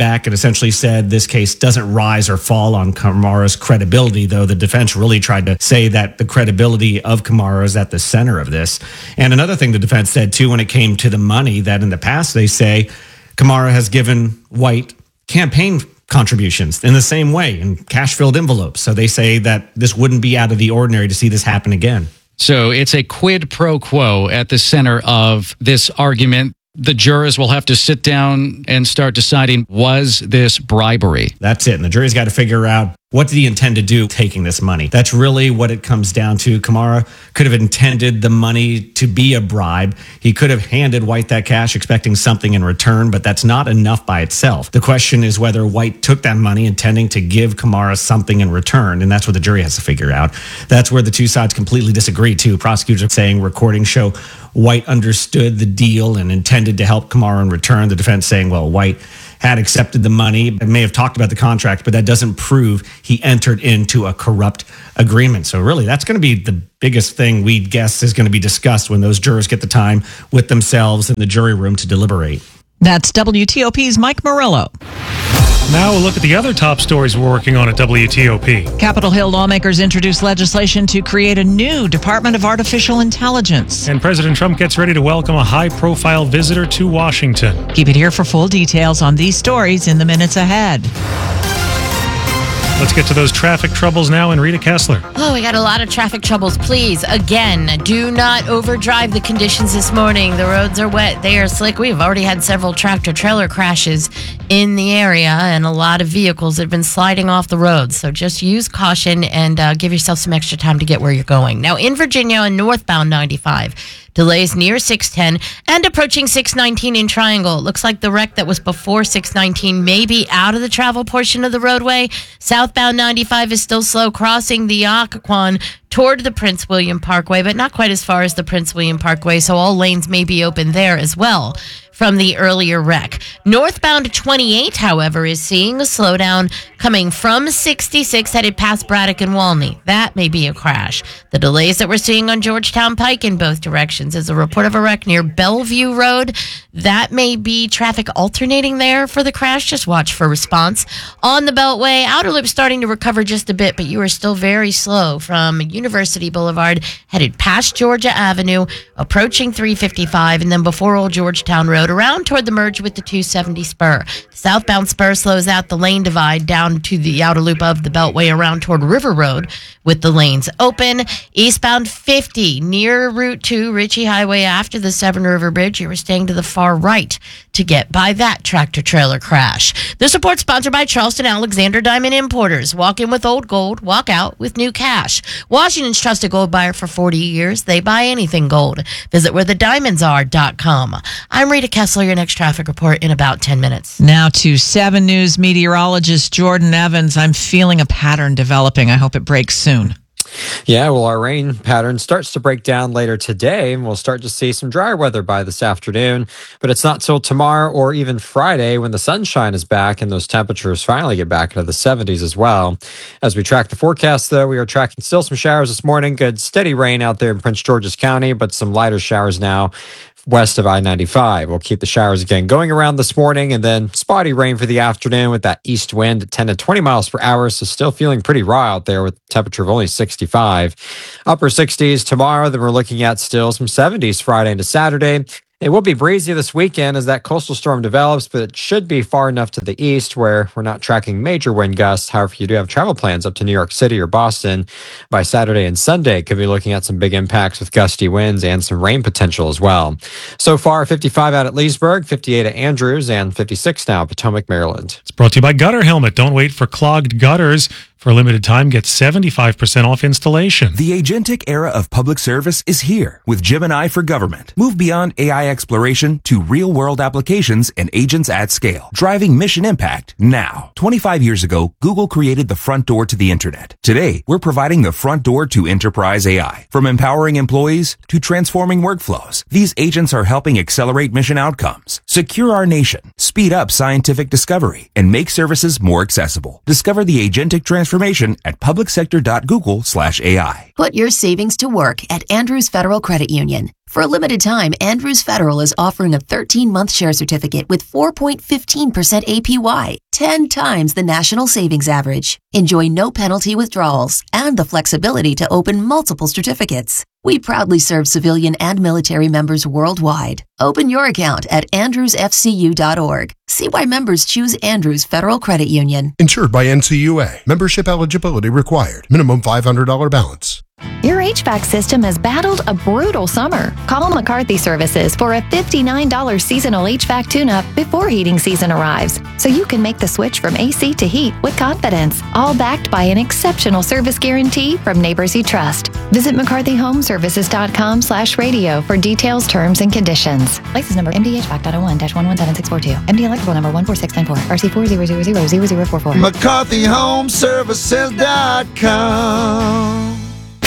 essentially said this case doesn't rise or fall on Kamara's credibility, though the defense really tried to say that the credibility of Kamara is at the center of this. And another thing the defense said, too, when it came to the money, that in the past they say Kamara has given White campaign contributions in the same way in cash-filled envelopes. So they say that this wouldn't be out of the ordinary to see this happen again. So it's a quid pro quo at the center of this argument. The jurors will have to sit down and start deciding, was this bribery? That's it. And the jury's got to figure out, what did he intend to do taking this money? That's really what it comes down to. Kamara could have intended the money to be a bribe. He could have handed White that cash expecting something in return, but that's not enough by itself. The question is whether White took that money intending to give Kamara something in return, and that's what the jury has to figure out. That's where the two sides completely disagree, too. Prosecutors are saying recordings show White understood the deal and intended to help Kamara in return. The defense saying, well, White had accepted the money and may have talked about the contract, but that doesn't prove he entered into a corrupt agreement. So really, that's going to be the biggest thing we guess is going to be discussed when those jurors get the time with themselves in the jury room to deliberate. That's W T O P's Mike Murillo. Now we'll look at the other top stories we're working on at W T O P. Capitol Hill lawmakers introduced legislation to create a new Department of Artificial Intelligence. And President Trump gets ready to welcome a high-profile visitor to Washington. Keep it here for full details on these stories in the minutes ahead. Let's get to those traffic troubles now, and Rita Kessler. Oh, we got a lot of traffic troubles. Please, again, do not overdrive the conditions this morning. The roads are wet. They are slick. We've already had several tractor-trailer crashes in the area, and a lot of vehicles have been sliding off the roads. So just use caution and uh, give yourself some extra time to get where you're going. Now, in Virginia on northbound ninety-five, delays near six ten and approaching six nineteen in Triangle. It looks like the wreck that was before six nineteen may be out of the travel portion of the roadway. Southbound ninety-five is still slow crossing the Occoquan toward the Prince William Parkway, but not quite as far as the Prince William Parkway, so all lanes may be open there as well from the earlier wreck. Northbound twenty-eight, however, is seeing a slowdown coming from sixty-six headed past Braddock and Walney. That may be a crash. The delays that we're seeing on Georgetown Pike in both directions is a report of a wreck near Bellevue Road. That may be traffic alternating there for the crash. Just watch for response. On the Beltway, Outer Loop starting to recover just a bit, but you are still very slow from University Boulevard headed past Georgia Avenue, approaching three fifty-five, and then before Old Georgetown Road, around toward the merge with the two seventy spur. The southbound spur slows out the lane divide down to the outer loop of the Beltway around toward River Road with the lanes open. Eastbound fifty near Route two, Ritchie Highway after the Severn River Bridge. You were staying to the far right to get by that tractor-trailer crash. This report sponsored by Charleston Alexander Diamond Importers. Walk in with old gold, walk out with new cash. Washington's trusted gold buyer for forty years. They buy anything gold. Visit where the diamonds are dot com. I'm Rita Kessler, your next traffic report in about ten minutes. Now to seven News meteorologist Jordan Evans. I'm feeling a pattern developing. I hope it breaks soon. Yeah, well, our rain pattern starts to break down later today, and we'll start to see some drier weather by this afternoon. But it's not till tomorrow or even Friday when the sunshine is back and those temperatures finally get back into the seventies as well. As we track the forecast, though, we are tracking still some showers this morning. Good steady rain out there in Prince George's County, but some lighter showers now west of I ninety-five. We'll keep the showers again going around this morning, and then spotty rain for the afternoon with that east wind at ten to twenty miles per hour. So still feeling pretty raw out there with a temperature of only sixty-five. Upper sixties tomorrow. Then we're looking at still some seventies Friday into Saturday. It will be breezy this weekend as that coastal storm develops, but it should be far enough to the east where we're not tracking major wind gusts. However, you do have travel plans up to New York City or Boston by Saturday and Sunday. Could be looking at some big impacts with gusty winds and some rain potential as well. So far, fifty-five out at Leesburg, fifty-eight at Andrews, and fifty-six now at Potomac, Maryland. It's brought to you by Gutter Helmet. Don't wait for clogged gutters. For a limited time, get seventy-five percent off installation. The agentic era of public service is here with Gemini for Government. Move beyond A I exploration to real-world applications and agents at scale, driving mission impact now. twenty-five years ago, Google created the front door to the internet. Today, we're providing the front door to enterprise A I. From empowering employees to transforming workflows, these agents are helping accelerate mission outcomes, secure our nation, speed up scientific discovery, and make services more accessible. Discover the agentic transformation information at publicsector.google slash AI. Put your savings to work at Andrews Federal Credit Union. For a limited time, Andrews Federal is offering a thirteen-month share certificate with four point one five percent A P Y, ten times the national savings average. Enjoy no penalty withdrawals and the flexibility to open multiple certificates. We proudly serve civilian and military members worldwide. Open your account at andrews f c u dot org. See why members choose Andrews Federal Credit Union. Insured by N C U A. Membership eligibility required. Minimum five hundred dollars balance. Your H V A C system has battled a brutal summer. Call McCarthy Services for a fifty-nine dollars seasonal H V A C tune-up before heating season arrives, so you can make the switch from A C to heat with confidence, all backed by an exceptional service guarantee from neighbors you trust. Visit mccarthy home services dot com slash radio for details, terms, and conditions. License number M D H V A C dot oh one dash one one seven six four two. M D electrical number one four six nine four. R C four zero zero zero zero zero four four. mccarthy home services dot com.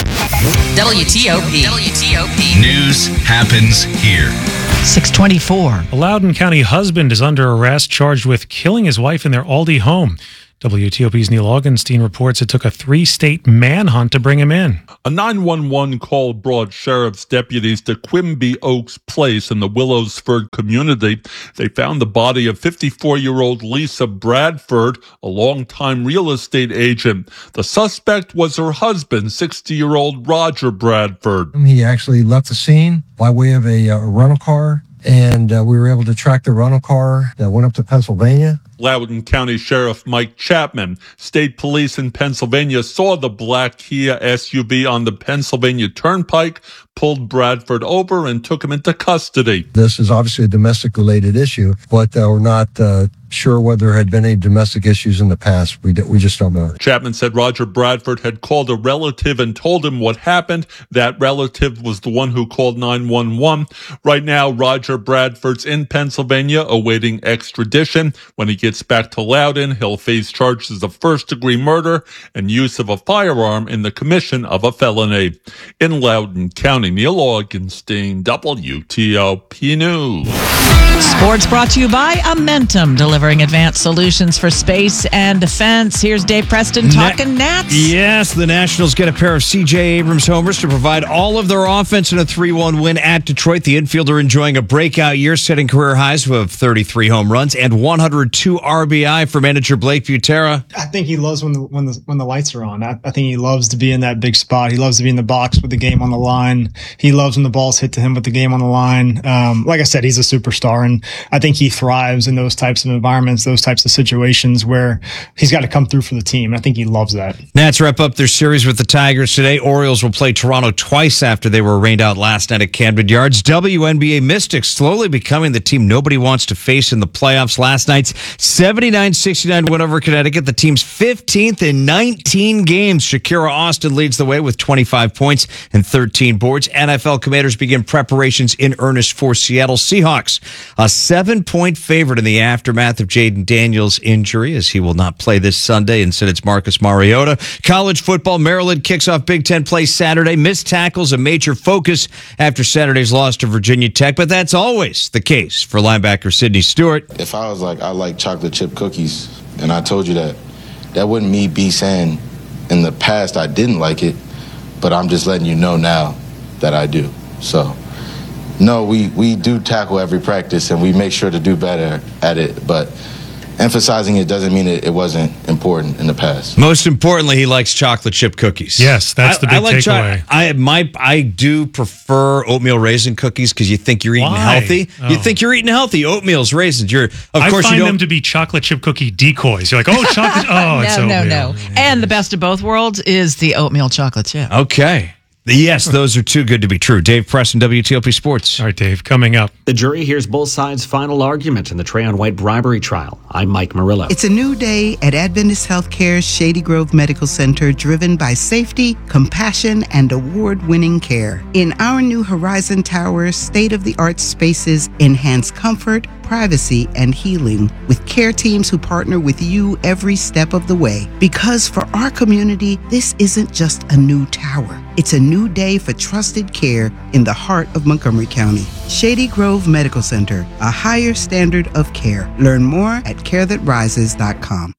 W T O P. W T O P. News happens here. six twenty-four. A Loudoun County husband is under arrest, charged with killing his wife in their Aldi home. W T O P's Neil Augenstein reports it took a three-state manhunt to bring him in. A nine one one call brought sheriff's deputies to Quimby Oaks Place in the Willowsford community. They found the body of fifty-four-year-old Lisa Bradford, a longtime real estate agent. The suspect was her husband, sixty-year-old Roger Bradford. He actually left the scene by way of a, uh, rental car, and uh, we were able to track the rental car that went up to Pennsylvania. Loudoun County Sheriff Mike Chapman. State police in Pennsylvania saw the black Kia S U V on the Pennsylvania Turnpike, pulled Bradford over, and took him into custody. This is obviously a domestic-related issue, but uh, we're not uh, sure whether there had been any domestic issues in the past. We, d- we just don't know. Chapman said Roger Bradford had called a relative and told him what happened. That relative was the one who called nine one one. Right now, Roger Bradford's in Pennsylvania awaiting extradition. When he gets back to Loudoun, he'll face charges of first-degree murder and use of a firearm in the commission of a felony. In Loudoun County, Neil Augenstein, W T O P News. Sports brought to you by Amentum, delivering advanced solutions for space and defense. Here's Dave Preston talking Na- Nats. Yes, the Nationals get a pair of C J Abrams homers to provide all of their offense in a three one win at Detroit. The infielder enjoying a breakout year, setting career highs of thirty-three home runs and one hundred two R B I for manager Blake Butera. I think he loves when the when the when the lights are on. I, I think he loves to be in that big spot. He loves to be in the box with the game on the line. He loves when the ball's hit to him with the game on the line. Um, like I said, he's a superstar, and I think he thrives in those types of environments, those types of situations where he's got to come through for the team. I think he loves that. Nats wrap up their series with the Tigers today. Orioles will play Toronto twice after they were rained out last night at Camden Yards. W N B A Mystics slowly becoming the team nobody wants to face in the playoffs. Last night's seventy-nine sixty-nine win over Connecticut, the team's fifteenth in nineteen games. Shakira Austin leads the way with twenty-five points and thirteen boards. N F L Commanders begin preparations in earnest for Seattle Seahawks. A seven-point favorite in the aftermath of Jaden Daniels' injury, as he will not play this Sunday. Instead, it's Marcus Mariota. College football, Maryland kicks off Big Ten play Saturday. Missed tackles a major focus after Saturday's loss to Virginia Tech, but that's always the case for linebacker Sidney Stewart. If I was like, I like chocolate chip cookies, and I told you that, that wouldn't me be saying in the past I didn't like it, but I'm just letting you know now that I do. So, no, we, we do tackle every practice, and we make sure to do better at it, but emphasizing it doesn't mean it, it wasn't important in the past. Most importantly, he likes chocolate chip cookies. Yes, that's the big I, I like takeaway. Cho- I my I do prefer oatmeal raisin cookies because you think you're eating Why? healthy. Oh. You think you're eating healthy. Oatmeal's raisins. You're of I course find you don't. them to be chocolate chip cookie decoys. You're like, oh, chocolate. Oh, it's no, no, oatmeal. no. And the best of both worlds is the oatmeal chocolate chip. Okay. Yes, those are too good to be true. Dave Preston, W T O P Sports. All right, Dave, coming up. The jury hears both sides' final argument in the Trayon White bribery trial. I'm Mike Murillo. It's a new day at Adventist Healthcare's Shady Grove Medical Center, driven by safety, compassion, and award-winning care. In our new Horizon Tower, state-of-the-art spaces enhance comfort, privacy, and healing with care teams who partner with you every step of the way. Because for our community, this isn't just a new tower. It's a new day for trusted care in the heart of Montgomery County. Shady Grove Medical Center, a higher standard of care. Learn more at care that rises dot com.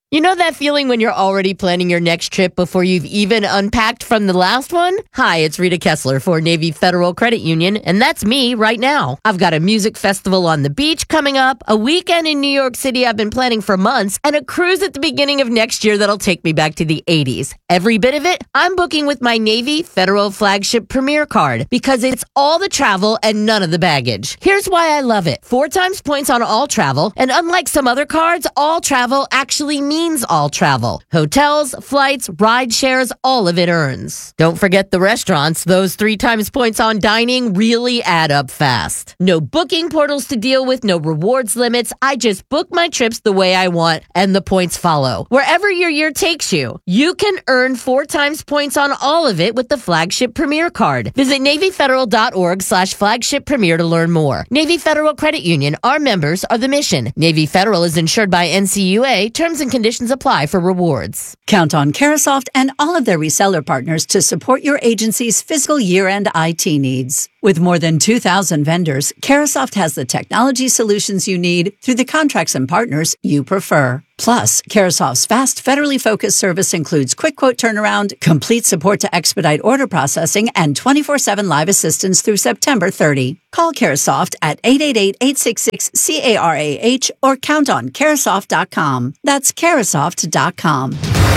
You know that feeling when you're already planning your next trip before you've even unpacked from the last one? Hi, it's Rita Kessler for Navy Federal Credit Union, and that's me right now. I've got a music festival on the beach coming up, a weekend in New York City I've been planning for months, and a cruise at the beginning of next year that'll take me back to the eighties. Every bit of it, I'm booking with my Navy Federal Flagship Premier card because it's all the travel and none of the baggage. Here's why I love it. Four times points on all travel, and unlike some other cards, all travel actually means means all travel. Hotels, flights, ride shares, all of it earns. Don't forget the restaurants. Those three times points on dining really add up fast. No booking portals to deal with, no rewards limits. I just book my trips the way I want and the points follow. Wherever your year takes you, you can earn four times points on all of it with the Flagship Premier card. Visit NavyFederal.org slash Flagship Premier to learn more. Navy Federal Credit Union. Our members are the mission. Navy Federal is insured by N C U A. Terms and conditions apply for rewards. Count on Carasoft and all of their reseller partners to support your agency's fiscal year-end I T needs. With more than two thousand vendors, Carasoft has the technology solutions you need through the contracts and partners you prefer. Plus, Carasoft's fast, federally focused service includes quick quote turnaround, complete support to expedite order processing, and twenty-four seven live assistance through September thirtieth. Call Carasoft at eight eight eight, eight six six, C A R A H or count on Carasoft dot com. That's Carasoft dot com.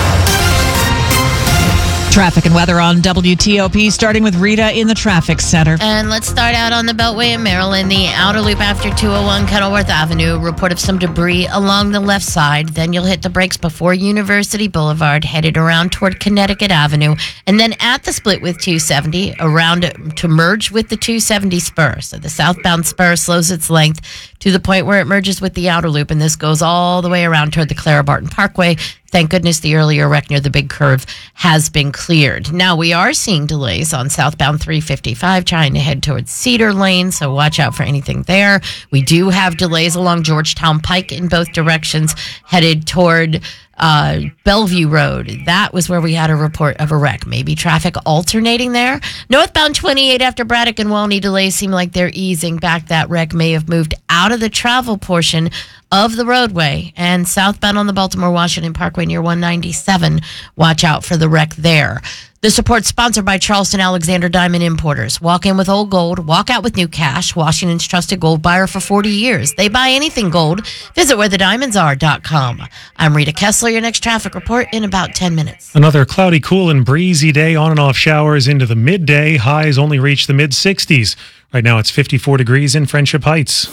Traffic and weather on W T O P, starting with Rita in the traffic center. And let's start out on the Beltway in Maryland. The outer loop after two oh one Kenilworth Avenue. Report of some debris along the left side. Then you'll hit the brakes before University Boulevard, headed around toward Connecticut Avenue. And then at the split with two seventy, around to merge with the two seventy spur. So the southbound spur slows its length to the point where it merges with the outer loop. And this goes all the way around toward the Clara Barton Parkway. Thank goodness the earlier wreck near the big curve has been cleared. Now, we are seeing delays on southbound three fifty-five trying to head towards Cedar Lane, so watch out for anything there. We do have delays along Georgetown Pike in both directions, headed toward uh, Bellevue Road. That was where we had a report of a wreck. Maybe traffic alternating there. Northbound twenty-eight after Braddock and Walney, delays seem like they're easing back. That wreck may have moved out of the travel portion of the roadway. And southbound on the Baltimore-Washington Parkway near one ninety-seven, watch out for the wreck there. The support sponsored by Charleston Alexander Diamond Importers. Walk in with old gold, walk out with new cash. Washington's trusted gold buyer for forty years. They buy anything gold. Visit where the diamonds are dot com. I'm Rita Kessler, your next traffic report in about ten minutes. Another cloudy, cool, and breezy day, on and off showers into the midday. Highs only reach the mid sixties. Right now it's fifty-four degrees in Friendship Heights.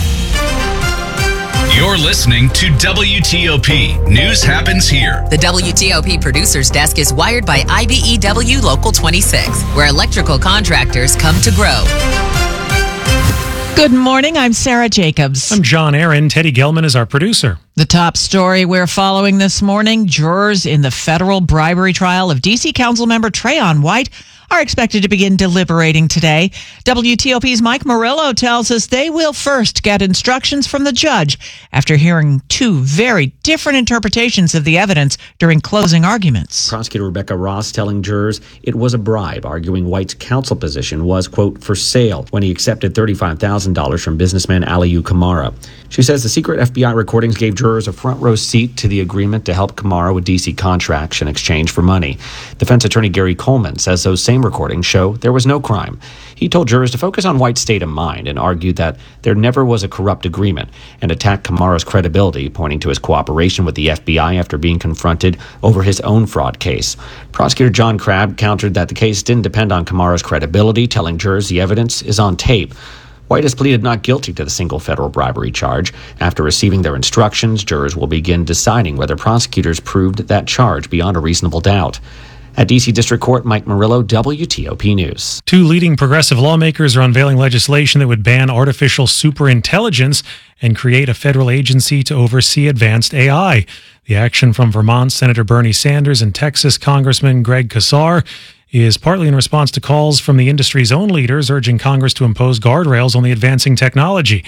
You're listening to W T O P. News happens here. The W T O P producer's desk is wired by I B E W Local twenty-six, where electrical contractors come to grow. Good morning. I'm Sarah Jacobs. I'm John Aaron. Teddy Gelman is our producer. The top story we're following this morning: jurors in the federal bribery trial of D C Council member Trayon White are expected to begin deliberating today. W T O P's Mike Murillo tells us they will first get instructions from the judge after hearing two very different interpretations of the evidence during closing arguments. Prosecutor Rebecca Ross telling jurors it was a bribe, arguing White's counsel position was, quote, for sale when he accepted thirty-five thousand dollars from businessman Aliyu Kamara. She says the secret F B I recordings gave jurors a front row seat to the agreement to help Kamara with D C contracts in exchange for money. Defense attorney Gary Coleman says those same recordings show there was no crime. He told jurors to focus on White's state of mind and argued that there never was a corrupt agreement and attacked Kamara's credibility, pointing to his cooperation with the F B I after being confronted over his own fraud case. Prosecutor John Crabb countered that the case didn't depend on Kamara's credibility, telling jurors the evidence is on tape. White has pleaded not guilty to the single federal bribery charge. After receiving their instructions, jurors will begin deciding whether prosecutors proved that charge beyond a reasonable doubt. At D C District Court, Mike Murillo, W T O P News. Two leading progressive lawmakers are unveiling legislation that would ban artificial superintelligence and create a federal agency to oversee advanced A I. The action from Vermont Senator Bernie Sanders and Texas Congressman Greg Casar is partly in response to calls from the industry's own leaders urging Congress to impose guardrails on the advancing technology.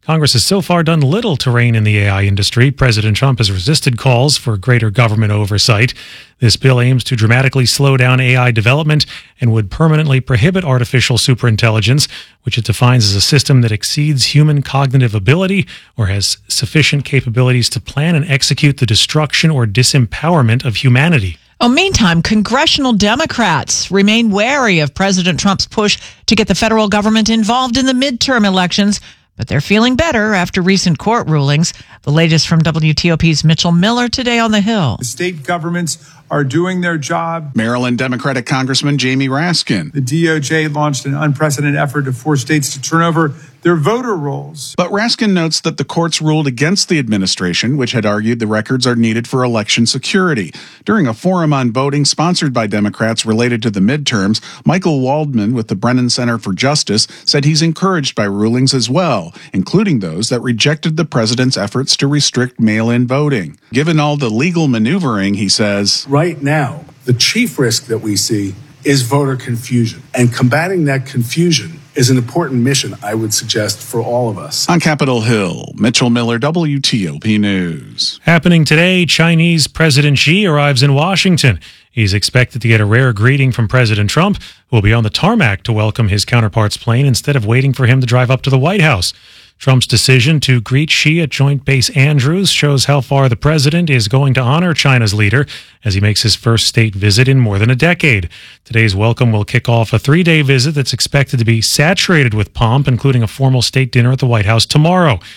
Congress has so far done little to rein in the A I industry. President Trump has resisted calls for greater government oversight. This bill aims to dramatically slow down A I development and would permanently prohibit artificial superintelligence, which it defines as a system that exceeds human cognitive ability or has sufficient capabilities to plan and execute the destruction or disempowerment of humanity. Oh, meantime, congressional Democrats remain wary of President Trump's push to get the federal government involved in the midterm elections, but they're feeling better after recent court rulings. The latest from W T O P's Mitchell Miller today on the Hill. The state governments are doing their job. Maryland Democratic Congressman Jamie Raskin. The D O J launched an unprecedented effort to force states to turn over their voter rolls. But Raskin notes that the courts ruled against the administration, which had argued the records are needed for election security. During a forum on voting sponsored by Democrats related to the midterms, Michael Waldman with the Brennan Center for Justice said he's encouraged by rulings as well, including those that rejected the president's efforts to restrict mail-in voting. Given all the legal maneuvering, he says, right now, the chief risk that we see is voter confusion, and combating that confusion is an important mission, I would suggest, for all of us. On Capitol Hill, Mitchell Miller, W T O P News. Happening today, Chinese President Xi arrives in Washington. He's expected to get a rare greeting from President Trump, who will be on the tarmac to welcome his counterpart's plane instead of waiting for him to drive up to the White House. Trump's decision to greet Xi at Joint Base Andrews shows how far the president is going to honor China's leader as he makes his first state visit in more than a decade. Today's welcome will kick off a three-day visit that's expected to be saturated with pomp, including a formal state dinner at the White House tomorrow.